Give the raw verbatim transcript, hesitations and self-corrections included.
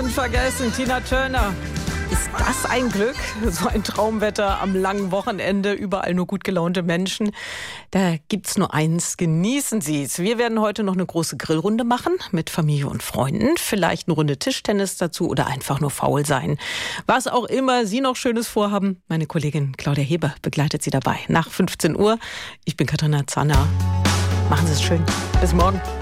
Unvergessen, Tina Turner. Ist das ein Glück? So ein Traumwetter am langen Wochenende, überall nur gut gelaunte Menschen. Da gibt's nur eins, genießen Sie es. Wir werden heute noch eine große Grillrunde machen mit Familie und Freunden. Vielleicht eine Runde Tischtennis dazu oder einfach nur faul sein. Was auch immer Sie noch Schönes vorhaben, meine Kollegin Claudia Heber begleitet Sie dabei. Nach fünfzehn Uhr. Ich bin Katharina Zanner. Machen Sie es schön. Bis morgen.